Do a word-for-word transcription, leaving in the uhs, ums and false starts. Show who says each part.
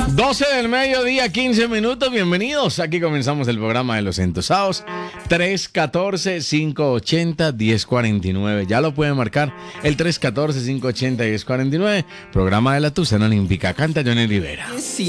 Speaker 1: doce del mediodía, quince minutos. Bienvenidos. Aquí comenzamos el programa de Los Entusados. tres uno cuatro, cinco ocho cero, uno cero cuatro nueve. Ya lo pueden marcar. El tres uno cuatro, cinco ocho cero, uno cero cuatro nueve. Programa de la Tucana Olímpica. Canta Johnny Rivera.